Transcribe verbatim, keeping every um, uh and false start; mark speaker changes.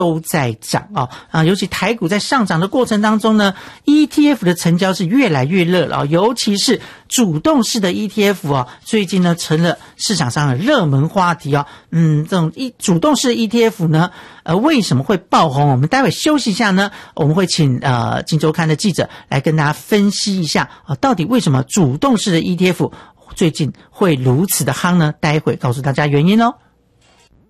Speaker 1: 都在涨啊啊！尤其台股在上涨的过程当中呢 ，E T F 的成交是越来越热了，尤其是主动式的 E T F 啊，最近呢成了市场上的热门话题啊。嗯，这种一主动式的 E T F 呢，呃，为什么会爆红？我们待会休息一下呢，我们会请呃《今周刊》的记者来跟大家分析一下啊，到底为什么主动式的 E T F 最近会如此的夯呢？待会告诉大家原因哦。